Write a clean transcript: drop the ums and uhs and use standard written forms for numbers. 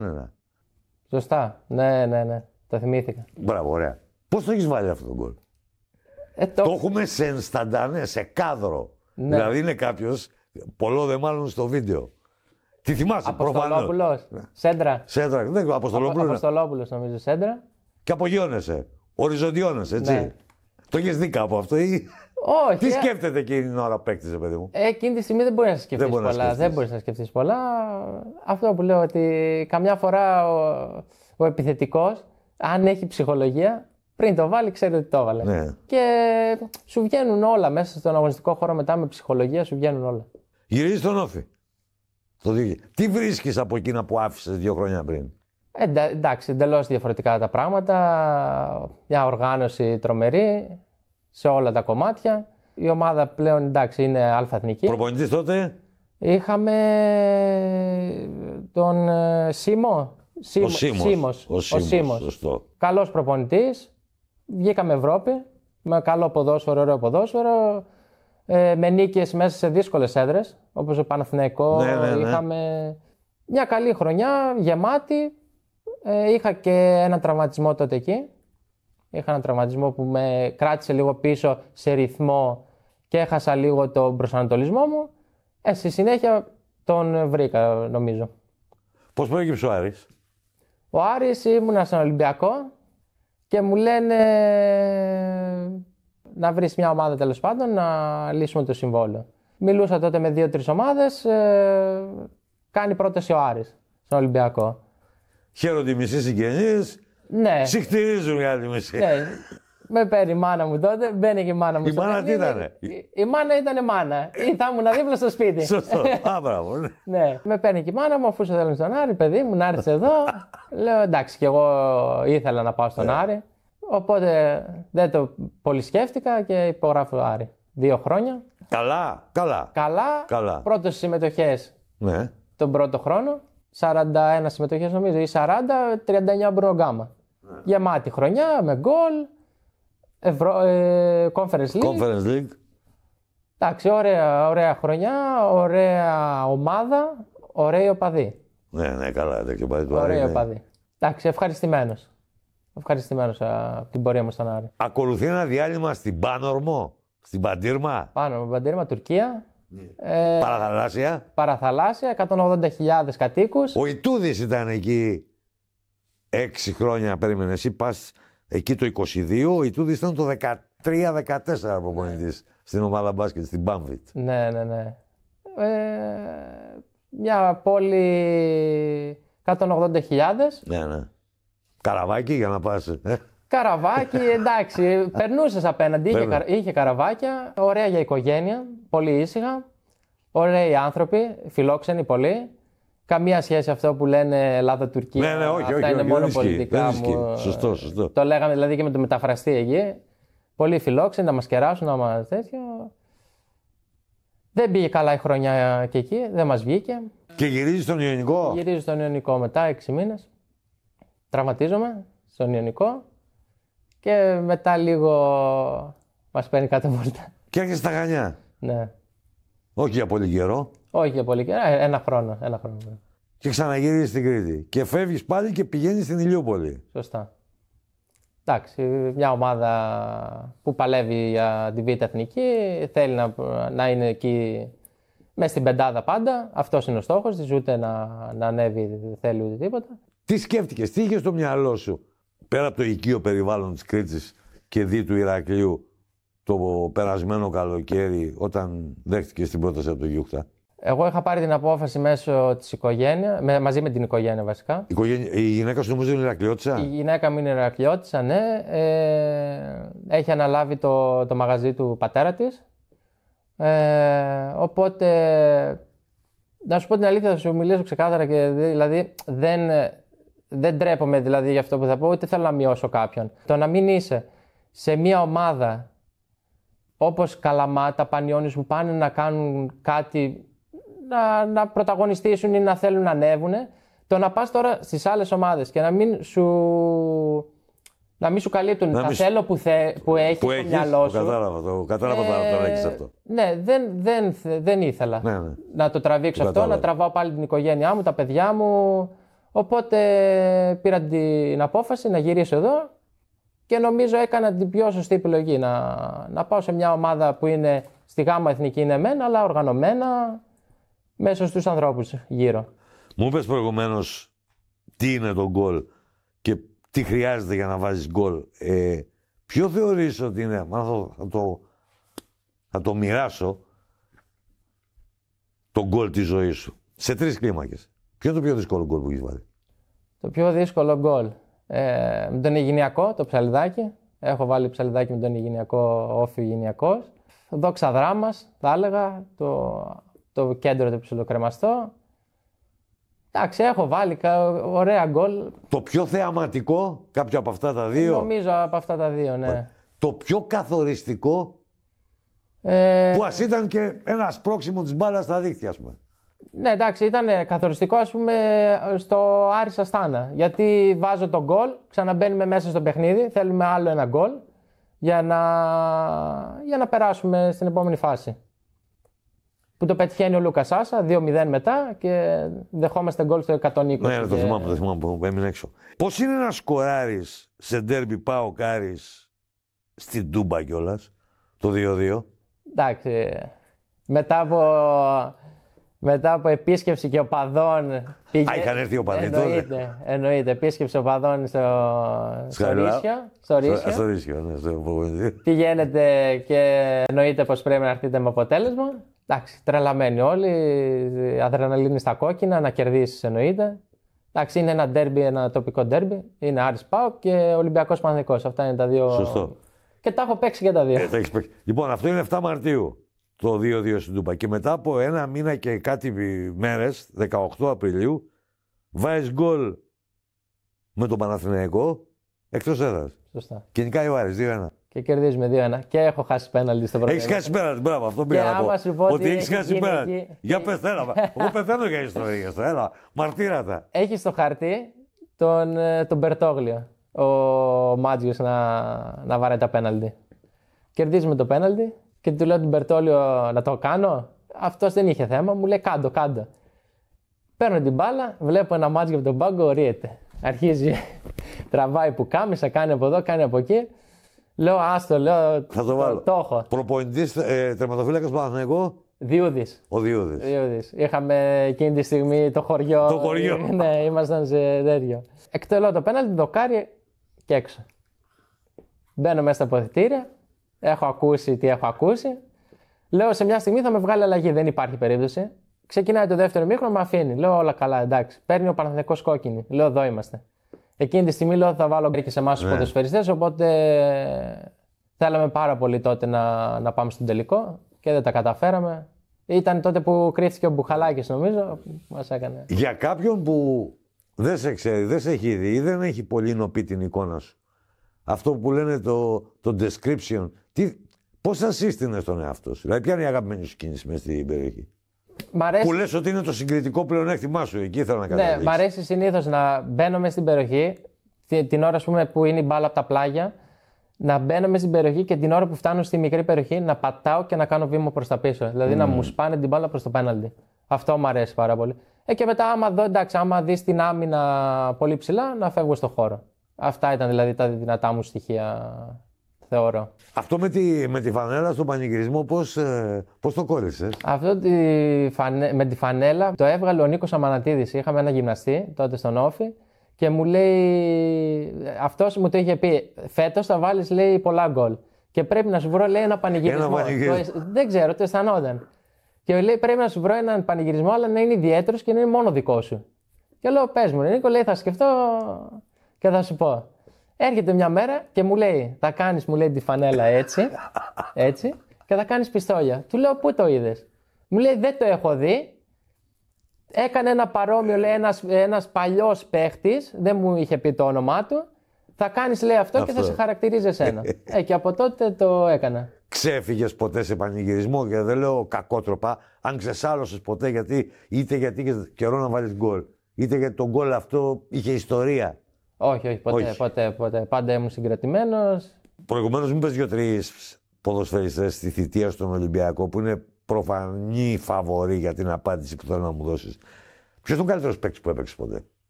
Ναι. Σωστά. Ναι. Το θυμήθηκα. Μπράβο, ωραία. Πώς το έχεις βάλει αυτό το γκολ? Το έχουμε σε ενσταντανέ, σε κάδρο. Ναι. Δηλαδή είναι κάποιος, πολλό δε μάλλον στο βίντεο. Τι θυμάσαι, προφανώς. Αποστολόπουλος. Σέντρα. Σέντρα, δεν Αποστολόπουλος νομίζω, σέντρα. Και απογειώνεσαι. Οριζοντιώνεσαι, έτσι. Ναι. Το έχεις δει κάπου αυτό ή... Όχι. Τι σκέφτεται εκείνη την ώρα παίκτης, παιδί μου? Εκείνη τη στιγμή δεν μπορεί να σκεφτείς πολλά. Δεν μπορείς να σκεφτείς πολλά. Αυτό που λέω ότι καμιά φορά ο επιθετικός, αν έχει ψυχολογία, πριν το βάλει, ξέρει ότι το έβαλε. Ναι. Και σου βγαίνουν όλα μέσα στον αγωνιστικό χώρο μετά με ψυχολογία, σου βγαίνουν όλα. Γυρίζεις στον Όφη. Τι βρίσκεις από εκείνα που άφησες 2 χρόνια πριν? Εντάξει, εντελώς διαφορετικά τα πράγματα. Μια οργάνωση τρομερή σε όλα τα κομμάτια. Η ομάδα πλέον εντάξει είναι αλφα-εθνική. Προπονητής τότε? Είχαμε τον Σίμο. Ο Σίμος. Σωστό. Καλός προπονητής. Βγήκαμε Ευρώπη με καλό ποδόσφαιρο, ωραίο ποδόσφαιρο. Με νίκες μέσα σε δύσκολες έδρες, όπως ο Παναθηναϊκό. Ναι. Είχαμε μια καλή χρονιά, γεμάτη. Είχα και ένα τραυματισμό τότε εκεί. Είχα ένα τραυματισμό που με κράτησε λίγο πίσω σε ρυθμό και έχασα λίγο τον προσανατολισμό μου. Στη συνέχεια τον βρήκα, νομίζω. Πώς προέκυψε ο Άρης? Ο Άρης ήμουνα στον Ολυμπιακό και μου λένε να βρεις μια ομάδα τέλος πάντων να λύσουμε το συμβόλαιο. Μιλούσα τότε με 2-3 ομάδες, κάνει πρόταση ο Άρης στον Ολυμπιακό. Χαίρονται οι μισοί συγγενείς, ναι. Συχτηρίζουν οι άλλοι μισοί. Ναι. Με παίρνει η μάνα μου τότε, μπαίνει και η μάνα μου. Η μάνα τι ήτανε? Η μάνα ήταν μάνα. Ή θα ήμουν δίπλα στο σπίτι. Σωστό. Μπράβο. Ναι. Με παίρνει και η μάνα μου, αφού σε θέλουν στον Άρη, παιδί μου, να έρθει εδώ. Λέω εντάξει, και εγώ ήθελα να πάω στον Άρη. Οπότε δεν το πολύ σκέφτηκα και υπογράφω το Άρη. 2 χρόνια. Καλά. Πρώτες συμμετοχές τον πρώτο χρόνο. 41 συμμετοχές νομίζω ή 40, 39 Μπρογκάμα. Γεμάτη χρονιά με γκολ. Conference League. Εντάξει, ωραία χρονιά, ωραία ομάδα, ωραίοι οπαδοί. Ναι, καλά. Ωραίοι οπαδοί. Εντάξει, ευχαριστημένος από την πορεία μου στον Άρη. Ακολουθεί ένα διάλειμμα στην Πάνορμο, στην Παντήρμα. Παντήρμα, Τουρκία. Παραθαλάσσια. 180.000 κατοίκους. Ο Ιτούδης ήταν εκεί 6 χρόνια, περίμενε. Εσύ πας εκεί το 22, ο Ιτούδης ήταν το 13-14 προπονητής στην ομάδα μπάσκετ, στην Μπάμβιτ. Ναι. Μια πόλη 180.000. Ναι. Καραβάκι για να πας. Καραβάκι, εντάξει, περνούσες απέναντι, είχε καραβάκια, ωραία για οικογένεια, πολύ ήσυχα, ωραίοι άνθρωποι, φιλόξενοι πολύ. Καμία σχέση αυτό που λένε Ελλάδα-Τουρκία. Ναι, όχι, αυτά είναι μόνο πολιτικά μου. Σωστό. Το λέγαμε δηλαδή και με το μεταφραστή εκεί. Πολύ φιλόξενοι, να μας κεράσουν, να μας τέτοιο. Δεν πήγε καλά η χρονιά και εκεί, δεν μας βγήκε. Και γυρίζει στον Ιωνικό. Γυρίζω στον Ιωνικό μετά 6 μήνες. Τραυματίζομαι στον Ιωνικό. Και μετά λίγο μας παίρνει κάτω βόλτα. Και έρχεσαι στα Χανιά. Ναι. Όχι για πολύ καιρό. Όχι για πολύ καιρό, ένα χρόνο. Και ξαναγυρίζεις στην Κρήτη. Και φεύγεις πάλι και πηγαίνεις στην Ηλιούπολη. Σωστά. Εντάξει, μια ομάδα που παλεύει για τη Β' Εθνική, θέλει να είναι εκεί μέσα στην πεντάδα πάντα. Αυτός είναι ο στόχος της, ούτε να ανέβει, δεν θέλει ούτε τίποτα. Τι σκέφτηκες, τι είχες στο μυαλό σου, πέρα από το οικείο περιβάλλον της Κρήτης και δι του Ηρακλείου, το περασμένο καλοκαίρι, όταν δέχτηκες την πρόταση από το Γιούχτα? Εγώ είχα πάρει την απόφαση μέσω της οικογένειας, μαζί με την οικογένεια βασικά. Η γυναίκα σου νομίζω είναι Ηρακλειώτισσα? Η γυναίκα μου είναι Ηρακλειώτισσα, ναι. Έχει αναλάβει το μαγαζί του πατέρα της. Οπότε, να σου πω την αλήθεια, θα σου μιλήσω ξεκάθαρα και δηλαδή δεν ντρέπομαι δηλαδή για αυτό που θα πω, ούτε θέλω να μειώσω κάποιον. Το να μην είσαι σε μια ομάδα όπως Καλαμάτα, Πανιώνιος που πάνε να κάνουν κάτι, να πρωταγωνιστήσουν ή να θέλουν να ανέβουν, το να πας τώρα στις άλλες ομάδες και να μην σου καλύπτουν τα θέλω που έχεις στο μυαλό σου. Κατάλαβα το λέγεις αυτό. Ναι, δεν ήθελα να το τραβήξω αυτό, να τραβάω πάλι την οικογένειά μου, τα παιδιά μου. Οπότε πήρα την απόφαση να γυρίσω εδώ και νομίζω έκανα την πιο σωστή επιλογή. Να πάω σε μια ομάδα που είναι στη γάμα εθνική είναι μεν, αλλά οργανωμένα μέσα στους ανθρώπους γύρω. Μου είπες προηγουμένως τι είναι το γκολ και τι χρειάζεται για να βάζεις γκολ. Ποιο θεωρείς ότι είναι, θα το μοιράσω, το γκολ της ζωής σου, σε 3 κλίμακες. Ποιο είναι το πιο δύσκολο γκολ που έχεις βάλει? Το πιο δύσκολο γκολ. Με τον Αιγινιακό, το ψαλιδάκι. Έχω βάλει ψαλιδάκι με τον Αιγινιακό, όφη Αιγινιακός. Δόξα Δράμας, θα έλεγα, το κέντρο το ψιλοκρεμαστό. Εντάξει, έχω βάλει ωραία γκολ. Το πιο θεαματικό, κάποιο από αυτά τα δύο? Νομίζω από αυτά τα δύο, ναι. Το πιο καθοριστικό, που ας ήταν και ένα σπρώξιμο της μπάλας στα δίχτυα, ας πούμε. Ναι, εντάξει, ήταν καθοριστικό, ας πούμε, στο Άρης Αστάνα. Γιατί βάζω τον γκολ, ξαναμπαίνουμε μέσα στο παιχνίδι, θέλουμε άλλο ένα γκολ για να περάσουμε στην επόμενη φάση. Που το πετυχαίνει ο Λούκας Σάσα, 2-0 μετά και δεχόμαστε γκολ στο 120. Ναι, το θυμάμαι που έμεινε έξω. Πώς είναι να σκοράρεις σε ντέρμπι ΠΑΟΚ Άρης στην Τούμπα κιόλας, το 2-2? Εντάξει, μετά από επίσκεψη και οπαδών. Είχαν έρθει οι οπαδοί τότε. Εννοείται. Επίσκεψη οπαδών στο Ρήσιο. Ναι, πηγαίνετε και εννοείται πως πρέπει να έρθετε με αποτέλεσμα. Εντάξει, τρελαμένοι όλοι. Αδρεναλίνη στα κόκκινα, να κερδίσεις εννοείται. Εντάξει, είναι ένα ντέρμπι, ένα τοπικό ντέρμπι. Είναι Άρης ΠΑΟΚ και Ολυμπιακός Παναθηναϊκός. Αυτά είναι τα δύο. Σωστό. Και τα έχω παίξει και τα δύο. Λοιπόν, αυτό είναι 7 Μαρτίου. Το 2-2 στην Τούμπα. Και μετά από 1 μήνα και κάτι μέρες, 18 Απριλίου, βάζεις γκολ με τον Παναθηναϊκό εκτός έδρας. Σωστά. Και νικάει ο Άρης 2-1. Και κερδίζουμε 2-1. Και έχω χάσει πέναλτι στο πρώτο. Έχεις χάσει πέναλτι, μπράβο, αυτό πήγα να πω. Ότι έχεις χάσει πέναλτι. Για πεθαίναμε. Εγώ πεθαίνω για ιστορίες. Έλα, μαρτύρατα. Έχει στο χαρτί τον Μπερτόγλιο, ο Μάτζιος να βάρει τα πέναλτι. Κερδίζουμε το πέναλτι. Και του λέω τον Μπερτόλιο να το κάνω. Αυτός δεν είχε θέμα, μου λέει κάντο. Παίρνω την μπάλα, βλέπω ένα μάτζι από τον πάγκο, ορίεται. Αρχίζει, τραβάει που κάμισα, κάνει από εδώ, κάνει από εκεί. Λέω άστο, λέω θα το βάλω. Το έχω. Προπονητής τερματοφύλακας Παναθηναϊκό. Διούδης. Ο Διούδης. Είχαμε εκείνη τη στιγμή το χωριό. Το χωριό. Ναι, ήμασταν σε τέτοιο. Εκτελώ το πέναλτι, δοκάρι και έξω. Μπαίνω μέσα στα αποθητήρια. Έχω ακούσει τι έχω ακούσει. Λέω σε μια στιγμή θα με βγάλει αλλαγή. Δεν υπάρχει περίπτωση. Ξεκινάει το δεύτερο ημίχρονο, με αφήνει. Λέω όλα καλά, εντάξει. Παίρνει ο Παναθηναϊκός κόκκινη. Λέω εδώ είμαστε. Εκείνη τη στιγμή λέω θα βάλω και σε εμάς τους ποδοσφαιριστές. Οπότε θέλαμε πάρα πολύ τότε να πάμε στον τελικό και δεν τα καταφέραμε. Ήταν τότε που κρίθηκε ο Μπουχαλάκης, νομίζω. Μας έκανε. Για κάποιον που δεν σε ξέρει, δεν σε έχει δει ή δεν έχει πολύ νοπεί την εικόνα σου. Αυτό που λένε το description. Πώς θα σύστηνες τον εαυτό σου? Δηλαδή, ποια είναι η αγαπημένη σου κίνηση μέσα στην περιοχή? Που λες ότι είναι το συγκριτικό πλεονέκτημά σου. Εκεί ήθελα να καταλήξω. Ναι, μ' αρέσει συνήθως να μπαίνω μέσα στην περιοχή την ώρα που είναι η μπάλα από τα πλάγια. Να μπαίνω μέσα στην περιοχή και την ώρα που φτάνω στη μικρή περιοχή να πατάω και να κάνω βήμα προς τα πίσω. Δηλαδή να μου σπάνε την μπάλα προς το πέναλτι. Αυτό μου αρέσει πάρα πολύ. Και μετά, άμα δεις την άμυνα πολύ ψηλά, να φεύγω στο χώρο. Αυτά ήταν δηλαδή τα δυνατά μου στοιχεία, θεωρώ. Αυτό με τη φανέλα στον πανηγυρισμό, πώς το κόλλησες? Αυτό με τη φανέλα το έβγαλε ο Νίκος Αμανατίδης. Είχαμε ένα γυμναστή τότε στον Όφη και μου λέει, αυτός μου το είχε πει, φέτος θα βάλεις, λέει, πολλά γκολ. Και πρέπει να σου βρω, λέει, ένα πανηγυρισμό. Δεν ξέρω, το αισθανόταν. Και λέει, πρέπει να σου βρω έναν πανηγυρισμό, αλλά να είναι ιδιαίτερος και να είναι μόνο δικό σου. Και λέω, πες μου, Νίκο, λέει, θα σκεφτώ και θα σου πω. Έρχεται μια μέρα και μου λέει, θα κάνεις, μου λέει, τη φανέλα έτσι και θα κάνεις πιστόλια. Του λέω, πού το είδες? Μου λέει, δεν το έχω δει. Έκανε ένα παρόμοιο, λέει, ένας παλιός παίχτης, δεν μου είχε πει το όνομά του. Θα κάνεις, λέει, αυτό και θα σε χαρακτηρίζει εσένα. Και από τότε το έκανα. Ξέφυγες ποτέ σε πανηγυρισμό? Και δεν λέω κακότροπα, αν ξεσάλωσες ποτέ, γιατί είχε καιρό να βάλεις γκολ, είτε γιατί το γκολ αυτό είχε ιστορία? Όχι, ποτέ. Πάντα ήμουν συγκρατημένος. Προηγουμένως μου είπες 2-3 ποδοσφαιριστές στη θητεία στον Ολυμπιακό που είναι προφανή φαβορί για την απάντηση που θέλω να μου δώσεις. Ποιος είναι ο καλύτερος παίκτης που έπαιξες ποτέ?